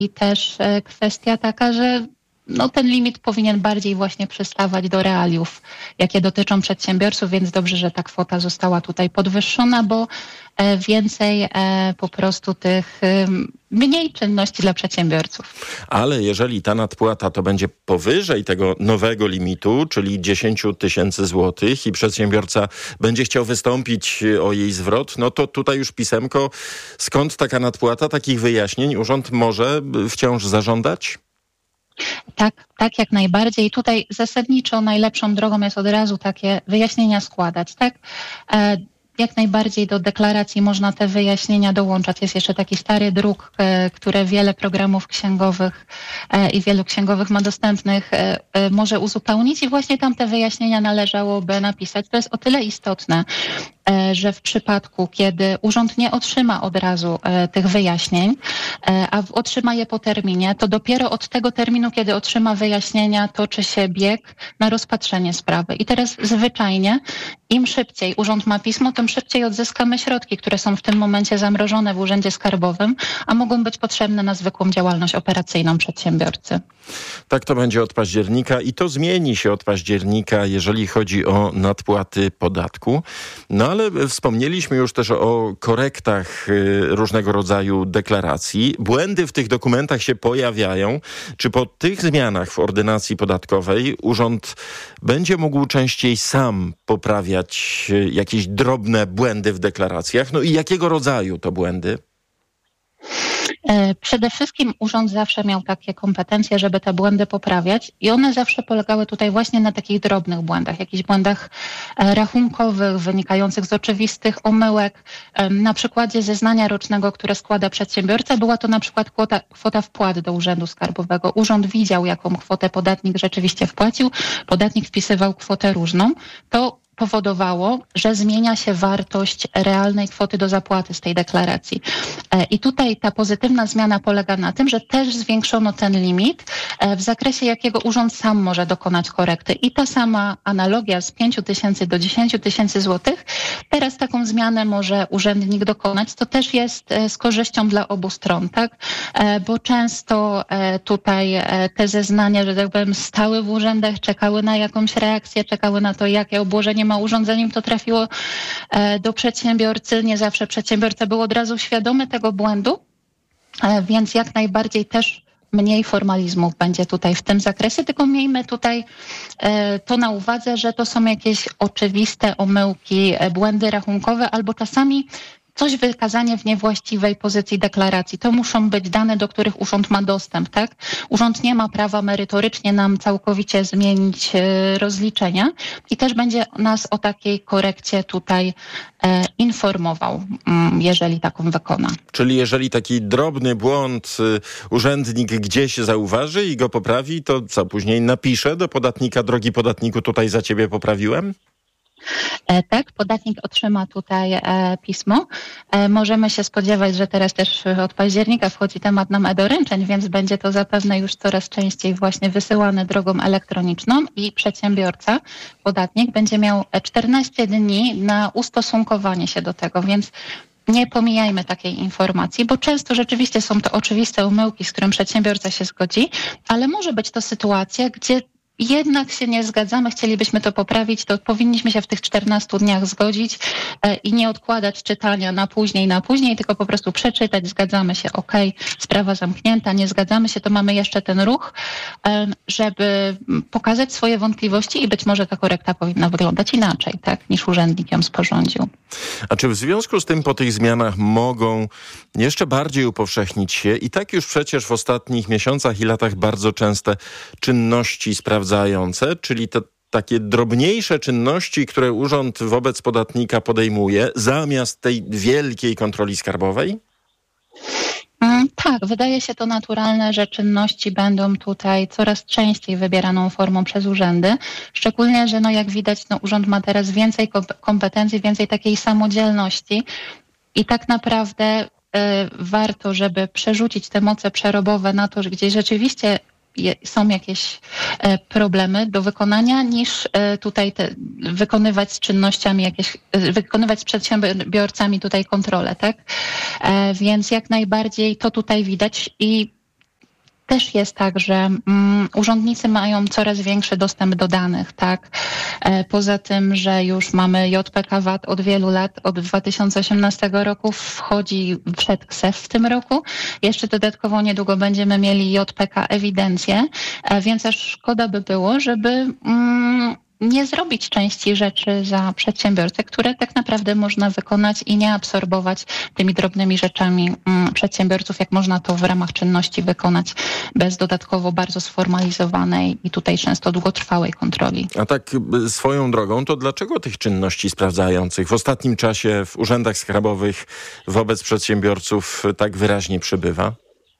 I też kwestia taka, że ten limit powinien bardziej właśnie przystawać do realiów, jakie dotyczą przedsiębiorców, więc dobrze, że ta kwota została tutaj podwyższona, bo więcej po prostu mniej czynności dla przedsiębiorców. Ale jeżeli ta nadpłata to będzie powyżej tego nowego limitu, czyli 10 tysięcy złotych i przedsiębiorca będzie chciał wystąpić o jej zwrot, no to tutaj już pisemko, skąd taka nadpłata, takich wyjaśnień urząd może wciąż zażądać? Tak, jak najbardziej. I tutaj zasadniczo najlepszą drogą jest od razu takie wyjaśnienia składać, tak? Jak najbardziej do deklaracji można te wyjaśnienia dołączać. Jest jeszcze taki stary druk, które wiele programów księgowych i wielu księgowych ma dostępnych, może uzupełnić i właśnie tam te wyjaśnienia należałoby napisać. To jest o tyle istotne, że w przypadku, kiedy urząd nie otrzyma od razu tych wyjaśnień, a otrzyma je po terminie, to dopiero od tego terminu, kiedy otrzyma wyjaśnienia, toczy się bieg na rozpatrzenie sprawy. I teraz zwyczajnie im szybciej urząd ma pismo, tym szybciej odzyskamy środki, które są w tym momencie zamrożone w Urzędzie Skarbowym, a mogą być potrzebne na zwykłą działalność operacyjną przedsiębiorcy. Tak to będzie od października i to zmieni się od października, jeżeli chodzi o nadpłaty podatku. No ale wspomnieliśmy już też o korektach różnego rodzaju deklaracji. Błędy w tych dokumentach się pojawiają. Czy po tych zmianach w ordynacji podatkowej urząd będzie mógł częściej sam poprawiać jakieś drobne błędy w deklaracjach? No i jakiego rodzaju to błędy? Przede wszystkim urząd zawsze miał takie kompetencje, żeby te błędy poprawiać i one zawsze polegały tutaj właśnie na takich drobnych błędach, jakichś błędach rachunkowych, wynikających z oczywistych omyłek. Na przykładzie zeznania rocznego, które składa przedsiębiorca, była to na przykład kwota wpłat do Urzędu Skarbowego. Urząd widział, jaką kwotę podatnik rzeczywiście wpłacił, podatnik wpisywał kwotę różną. To powodowało, że zmienia się wartość realnej kwoty do zapłaty z tej deklaracji. I tutaj ta pozytywna zmiana polega na tym, że też zwiększono ten limit, w zakresie jakiego urząd sam może dokonać korekty. I ta sama analogia z 5 tysięcy do 10 tysięcy złotych, teraz taką zmianę może urzędnik dokonać. To też jest z korzyścią dla obu stron, tak? Bo często tutaj te zeznania, że tak powiem, stały w urzędach, czekały na jakąś reakcję, czekały na to, jakie obłożenie ma urząd, zanim to trafiło do przedsiębiorcy. Nie zawsze przedsiębiorca był od razu świadomy tego błędu, więc jak najbardziej też mniej formalizmów będzie tutaj w tym zakresie, tylko miejmy tutaj to na uwadze, że to są jakieś oczywiste omyłki, błędy rachunkowe albo czasami coś wykazanie w niewłaściwej pozycji deklaracji. To muszą być dane, do których urząd ma dostęp, tak? Urząd nie ma prawa merytorycznie nam całkowicie zmienić rozliczenia i też będzie nas o takiej korekcie tutaj informował, jeżeli taką wykona. Czyli jeżeli taki drobny błąd urzędnik gdzieś zauważy i go poprawi, to co, później napisze do podatnika: drogi podatniku, tutaj za ciebie poprawiłem? Tak, podatnik otrzyma tutaj pismo. Możemy się spodziewać, że teraz też od października wchodzi temat nam e-doręczeń, więc będzie to zapewne już coraz częściej właśnie wysyłane drogą elektroniczną i przedsiębiorca, podatnik, będzie miał 14 dni na ustosunkowanie się do tego, więc nie pomijajmy takiej informacji, bo często rzeczywiście są to oczywiste omyłki, z którym przedsiębiorca się zgodzi, ale może być to sytuacja, gdzie jednak się nie zgadzamy, chcielibyśmy to poprawić, to powinniśmy się w tych 14 dniach zgodzić i nie odkładać czytania na później, tylko po prostu przeczytać, zgadzamy się, sprawa zamknięta, nie zgadzamy się, to mamy jeszcze ten ruch, żeby pokazać swoje wątpliwości i być może ta korekta powinna wyglądać inaczej, tak, niż urzędnik ją sporządził. A czy w związku z tym po tych zmianach mogą jeszcze bardziej upowszechnić się i tak już przecież w ostatnich miesiącach i latach bardzo częste czynności sprawdzające, czyli te takie drobniejsze czynności, które urząd wobec podatnika podejmuje zamiast tej wielkiej kontroli skarbowej? Tak, wydaje się to naturalne, że czynności będą tutaj coraz częściej wybieraną formą przez urzędy. Szczególnie, że jak widać, urząd ma teraz więcej kompetencji, więcej takiej samodzielności i tak naprawdę warto, żeby przerzucić te moce przerobowe na to, że gdzieś rzeczywiście są jakieś problemy do wykonania, niż tutaj wykonywać z czynnościami wykonywać z przedsiębiorcami tutaj kontrolę, tak? Więc jak najbardziej to tutaj widać i też jest tak, że urzędnicy mają coraz większy dostęp do danych, tak? Poza tym, że już mamy JPK VAT od wielu lat, od 2018 roku wszedł KSeF w tym roku. Jeszcze dodatkowo niedługo będziemy mieli JPK ewidencję, więc aż szkoda by było, żeby nie zrobić części rzeczy za przedsiębiorcę, które tak naprawdę można wykonać i nie absorbować tymi drobnymi rzeczami przedsiębiorców, jak można to w ramach czynności wykonać bez dodatkowo bardzo sformalizowanej i tutaj często długotrwałej kontroli. A tak swoją drogą, to dlaczego tych czynności sprawdzających w ostatnim czasie w urzędach skarbowych wobec przedsiębiorców tak wyraźnie przybywa?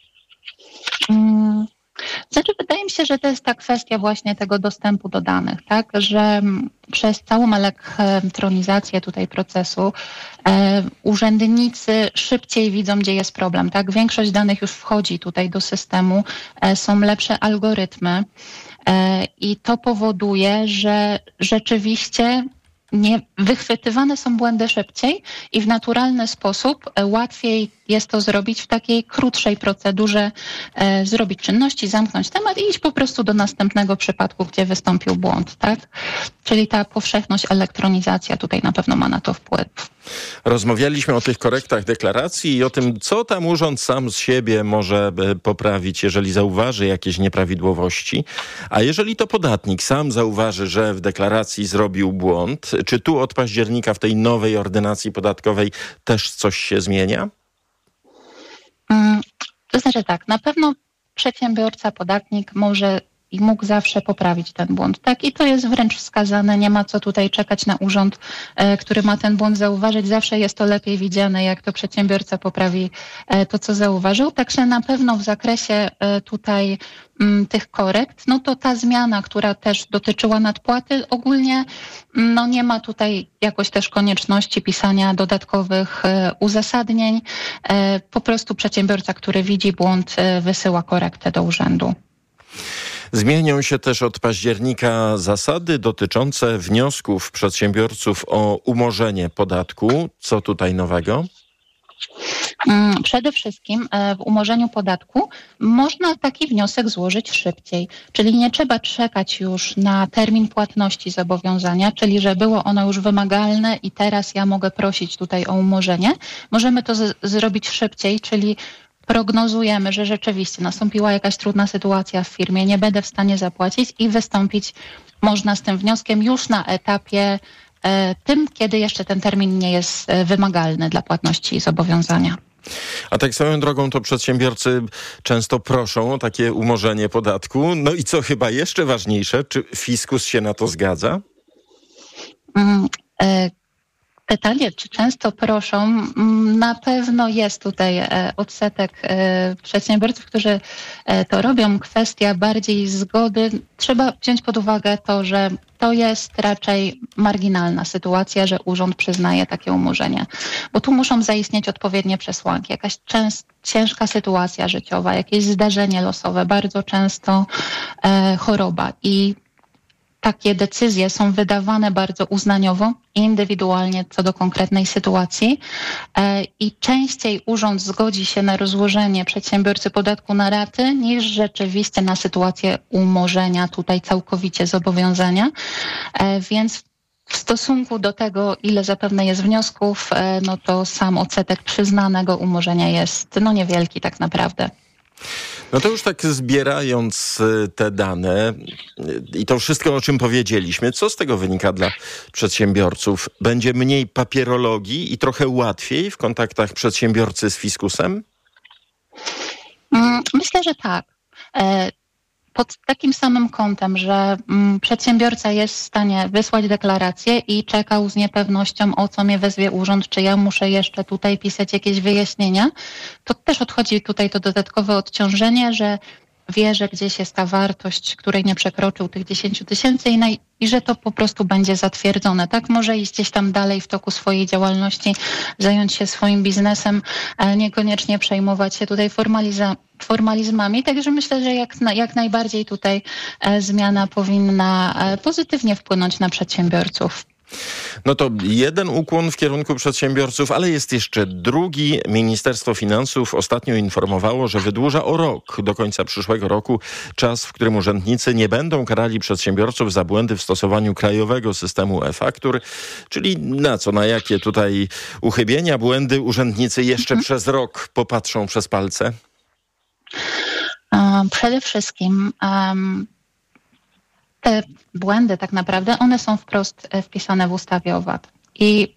Znaczy, wydaje mi się, że to jest ta kwestia właśnie tego dostępu do danych, tak, że przez całą elektronizację tutaj procesu urzędnicy szybciej widzą, gdzie jest problem, tak, większość danych już wchodzi tutaj do systemu, są lepsze algorytmy i to powoduje, że rzeczywiście nie wychwytywane są błędy szybciej i w naturalny sposób łatwiej jest to zrobić w takiej krótszej procedurze, zrobić czynności, zamknąć temat i iść po prostu do następnego przypadku, gdzie wystąpił błąd, tak? Czyli ta powszechność, elektronizacja tutaj na pewno ma na to wpływ. Rozmawialiśmy o tych korektach deklaracji i o tym, co tam urząd sam z siebie może poprawić, jeżeli zauważy jakieś nieprawidłowości. A jeżeli to podatnik sam zauważy, że w deklaracji zrobił błąd, czy tu od października w tej nowej ordynacji podatkowej też coś się zmienia? To znaczy tak, na pewno przedsiębiorca, podatnik może i mógł zawsze poprawić ten błąd, tak? I to jest wręcz wskazane, nie ma co tutaj czekać na urząd, który ma ten błąd zauważyć. Zawsze jest to lepiej widziane, jak to przedsiębiorca poprawi to, co zauważył. Także na pewno w zakresie tutaj tych korekt, no to ta zmiana, która też dotyczyła nadpłaty, ogólnie no nie ma tutaj jakoś też konieczności pisania dodatkowych uzasadnień. Po prostu przedsiębiorca, który widzi błąd, wysyła korektę do urzędu. Zmienią się też od października zasady dotyczące wniosków przedsiębiorców o umorzenie podatku. Co tutaj nowego? Przede wszystkim w umorzeniu podatku można taki wniosek złożyć szybciej, czyli nie trzeba czekać już na termin płatności zobowiązania, czyli że było ono już wymagalne i teraz ja mogę prosić tutaj o umorzenie. Możemy to zrobić szybciej, czyli prognozujemy, że rzeczywiście nastąpiła jakaś trudna sytuacja w firmie, nie będę w stanie zapłacić i wystąpić można z tym wnioskiem już na etapie tym, kiedy jeszcze ten termin nie jest wymagalny dla płatności i zobowiązania. A tak swoją drogą to przedsiębiorcy często proszą o takie umorzenie podatku. No i co chyba jeszcze ważniejsze, czy fiskus się na to zgadza? Pytanie, czy często proszą? Na pewno jest tutaj odsetek przedsiębiorców, którzy to robią. Kwestia bardziej zgody. Trzeba wziąć pod uwagę to, że to jest raczej marginalna sytuacja, że urząd przyznaje takie umorzenie. Bo tu muszą zaistnieć odpowiednie przesłanki. Jakaś ciężka sytuacja życiowa, jakieś zdarzenie losowe, bardzo często choroba. I takie decyzje są wydawane bardzo uznaniowo i indywidualnie co do konkretnej sytuacji i częściej urząd zgodzi się na rozłożenie przedsiębiorcy podatku na raty niż rzeczywiście na sytuację umorzenia tutaj całkowicie zobowiązania, więc w stosunku do tego, ile zapewne jest wniosków, no to sam odsetek przyznanego umorzenia jest niewielki tak naprawdę. No to już tak zbierając te dane i to wszystko, o czym powiedzieliśmy, co z tego wynika dla przedsiębiorców? Będzie mniej papierologii i trochę łatwiej w kontaktach przedsiębiorcy z fiskusem? Myślę, że tak. Pod takim samym kątem, że przedsiębiorca jest w stanie wysłać deklarację i czekał z niepewnością, o co mnie wezwie urząd, czy ja muszę jeszcze tutaj pisać jakieś wyjaśnienia, to też odchodzi tutaj to dodatkowe odciążenie, że wie, że gdzieś jest ta wartość, której nie przekroczył tych 10 000 i że to po prostu będzie zatwierdzone. Tak, może iść gdzieś tam dalej w toku swojej działalności, zająć się swoim biznesem, niekoniecznie przejmować się tutaj formalizmami. Także myślę, że jak najbardziej tutaj zmiana powinna pozytywnie wpłynąć na przedsiębiorców. No to jeden ukłon w kierunku przedsiębiorców, ale jest jeszcze drugi. Ministerstwo Finansów ostatnio informowało, że wydłuża o rok do końca przyszłego roku czas, w którym urzędnicy nie będą karali przedsiębiorców za błędy w stosowaniu krajowego systemu e-faktur. Czyli na jakie tutaj uchybienia, błędy urzędnicy jeszcze przez rok popatrzą przez palce? Przede wszystkim te błędy tak naprawdę, one są wprost wpisane w ustawie o VAT. I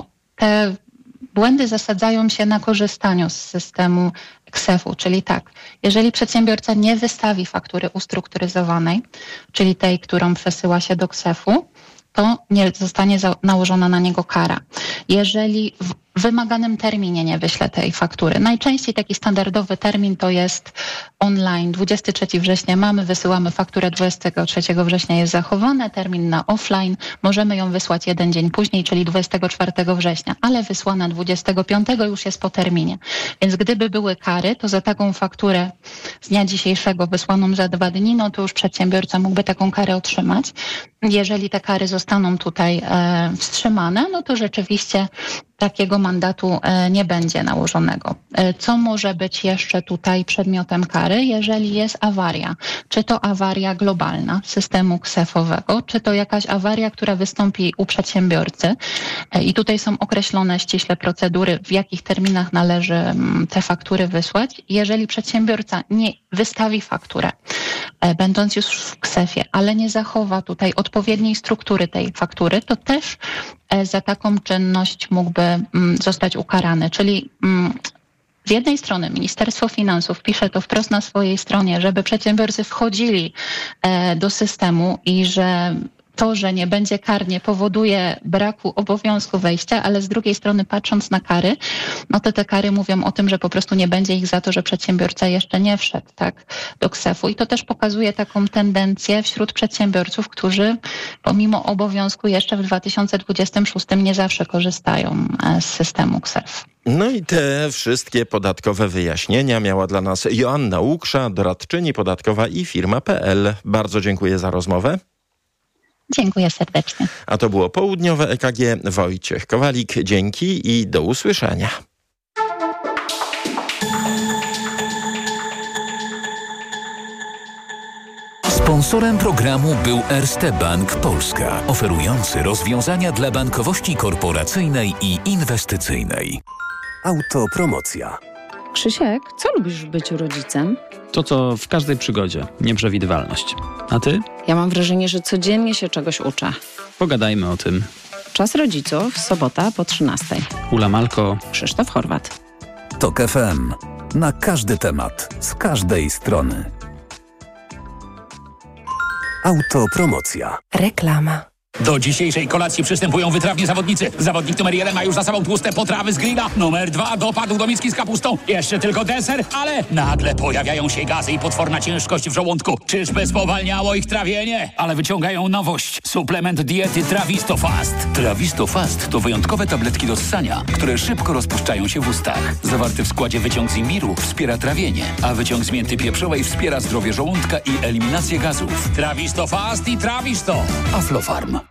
te błędy zasadzają się na korzystaniu z systemu KSeF-u, czyli tak, jeżeli przedsiębiorca nie wystawi faktury ustrukturyzowanej, czyli tej, którą przesyła się do KSeF-u, to nie zostanie nałożona na niego kara. Jeżeli w wymaganym terminie nie wyśle tej faktury. Najczęściej taki standardowy termin to jest online. 23 września wysyłamy fakturę, 23 września jest zachowane, termin na offline. Możemy ją wysłać jeden dzień później, czyli 24 września, ale wysłana 25 już jest po terminie. Więc gdyby były kary, to za taką fakturę z dnia dzisiejszego wysłaną za 2 dni, no to już przedsiębiorca mógłby taką karę otrzymać. Jeżeli te kary zostaną tutaj wstrzymane, no to rzeczywiście takiego mandatu nie będzie nałożonego. Co może być jeszcze tutaj przedmiotem kary, jeżeli jest awaria? Czy to awaria globalna systemu KSeF-owego, czy to jakaś awaria, która wystąpi u przedsiębiorcy? I tutaj są określone ściśle procedury, w jakich terminach należy te faktury wysłać. Jeżeli przedsiębiorca nie wystawi fakturę, będąc już w KSeF-ie, ale nie zachowa tutaj odpowiedniej struktury tej faktury, to też za taką czynność mógłby zostać ukarany. Czyli z jednej strony Ministerstwo Finansów pisze to wprost na swojej stronie, żeby przedsiębiorcy wchodzili do systemu i że to, że nie będzie kar, nie powoduje braku obowiązku wejścia, ale z drugiej strony patrząc na kary, no to te kary mówią o tym, że po prostu nie będzie ich za to, że przedsiębiorca jeszcze nie wszedł do KSeF-u. I to też pokazuje taką tendencję wśród przedsiębiorców, którzy pomimo obowiązku jeszcze w 2026 nie zawsze korzystają z systemu KSeF. No i te wszystkie podatkowe wyjaśnienia miała dla nas Joanna Łuksza, doradczyni podatkowa i firma.pl. Bardzo dziękuję za rozmowę. Dziękuję serdecznie. A to było południowe EKG. Wojciech Kowalik, dzięki i do usłyszenia. Sponsorem programu był Erste Bank Polska, oferujący rozwiązania dla bankowości korporacyjnej i inwestycyjnej. Autopromocja. Krzysiek, co lubisz w byciu rodzicem? To, co w każdej przygodzie. Nieprzewidywalność. A ty? Ja mam wrażenie, że codziennie się czegoś uczę. Pogadajmy o tym. Czas rodziców, sobota po 13:00. Ula Malko. Krzysztof Horwat. TOK FM. Na każdy temat, z każdej strony. Autopromocja. Reklama. Do dzisiejszej kolacji przystępują wytrawni zawodnicy. Zawodnik numer 1 ma już za sobą tłuste potrawy z grilla. Numer 2 dopadł do miski z kapustą. Jeszcze tylko deser, ale nagle pojawiają się gazy i potworna ciężkość w żołądku. Czyżby spowalniało ich trawienie? Ale wyciągają nowość. Suplement diety Trawisto Fast. Trawisto Fast to wyjątkowe tabletki do ssania, które szybko rozpuszczają się w ustach. Zawarty w składzie wyciąg z imbiru wspiera trawienie, a wyciąg z mięty pieprzowej wspiera zdrowie żołądka i eliminację gazów. Trawisto Fast i Trawisto. Aflofarm.